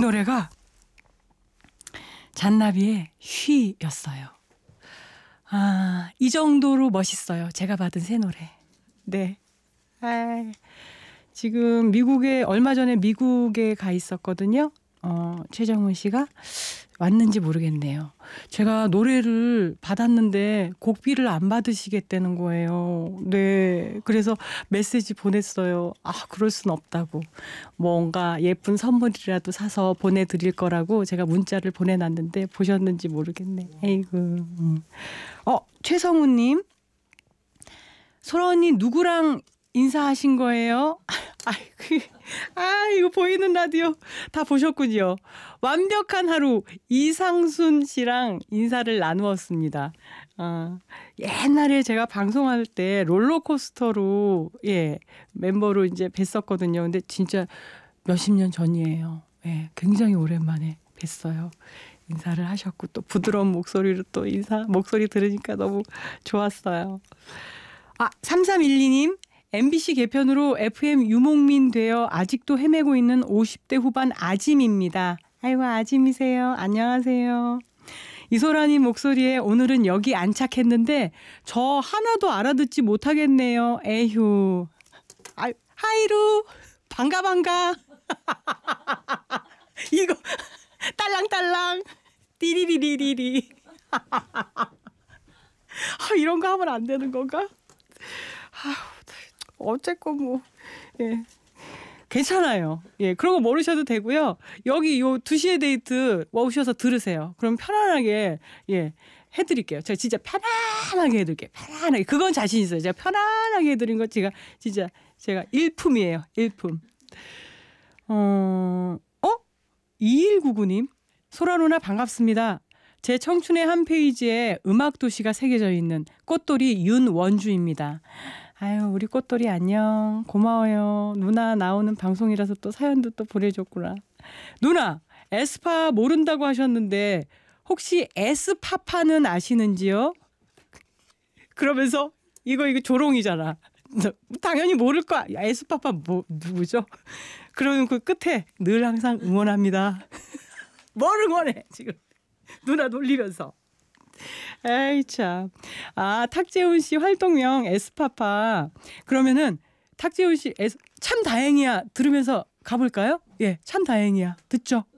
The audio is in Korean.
노래가 잔나비의 쉬였어요. 이 정도로 멋있어요. 제가 받은 새 노래. 네. 지금 얼마 전에 미국에 가 있었거든요. 최정훈 씨가 왔는지 모르겠네요. 제가 노래를 받았는데 곡비를 안 받으시겠다는 거예요. 네. 그래서 메시지 보냈어요. 그럴 순 없다고. 뭔가 예쁜 선물이라도 사서 보내드릴 거라고 제가 문자를 보내놨는데 보셨는지 모르겠네. 에이구. 최성우님. 소라 언니 누구랑 인사하신 거예요? 이거 보이는 라디오 다 보셨군요. 완벽한 하루 이상순 씨랑 인사를 나누었습니다. 옛날에 제가 방송할 때 롤러코스터로 멤버로 이제 뵀었거든요. 근데 진짜 몇십 년 전이에요. 굉장히 오랜만에 뵀어요. 인사를 하셨고 또 부드러운 목소리로 또 목소리 들으니까 너무 좋았어요. 3312님. MBC 개편으로 FM 유목민 되어 아직도 헤매고 있는 50대 후반 아짐입니다. 아이고 아짐이세요. 안녕하세요. 이소라님 목소리에 오늘은 여기 안착했는데 저 하나도 알아듣지 못하겠네요. 에휴. 하이루 반가. 이거 딸랑딸랑 띠리리리리리. 이런 거 하면 안 되는 건가? 어쨌건 괜찮아요. 그런 거 모르셔도 되고요. 여기 요 2시에 데이트 오셔서 들으세요. 그럼 편안하게 해드릴게요. 제가 진짜 편안하게 해드릴게요. 편안하게. 그건 자신 있어요. 제가 편안하게 해드린 거 제가 일품이에요. 일품. 2199님. 소라 누나 반갑습니다. 제 청춘의 한 페이지에 음악도시가 새겨져 있는 꽃돌이 윤원주입니다. 우리 꽃돌이 안녕. 고마워요. 누나 나오는 방송이라서 또 사연도 또 보내줬구나. 누나 에스파 모른다고 하셨는데 혹시 에스파파는 아시는지요? 그러면서 이거 조롱이잖아. 당연히 모를 거야. 에스파파 누구죠? 그러면 그 끝에 늘 항상 응원합니다. 뭘 응원해 지금. 누나 놀리면서. 에이 참. 탁재훈 씨 활동명 에스파파. 그러면은 탁재훈 씨 참 다행이야 들으면서 가볼까요? 참 다행이야. 듣죠?